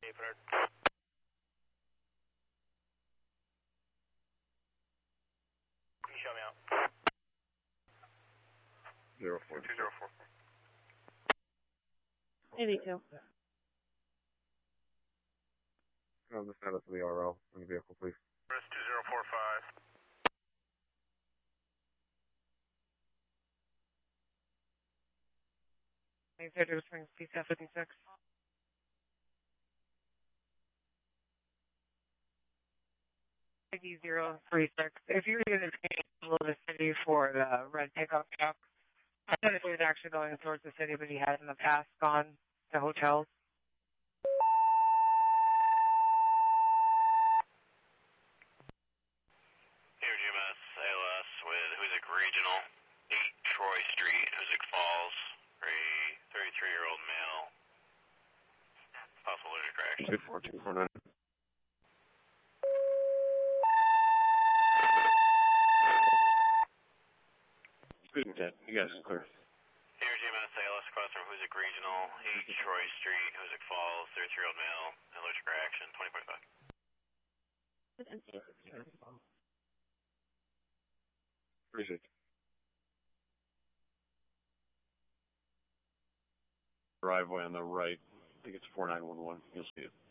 800. Can you show me out? 04. 204. 82. The status of the RL in the vehicle, please. Chris 2045. Manufacturer Springs, PCF 56. ID 036. If you were going to pay the city for the red pickup truck, I thought it was actually going towards the city, but he has in the past gone to hotels. Here, GMS, ALS with Hoosick Regional, 8 Troy Street, Hoosick Falls, for a 33-year-old male. Possible allergic reaction. 24249. Speaking to you guys are clear. Here, GMS, ALS across from Hoosick Regional, 8 Troy Street, Hoosick Falls, 33-year-old male, allergic reaction, 2045. Appreciate it. Driveway on the right. I think it's 4911. You'll see it.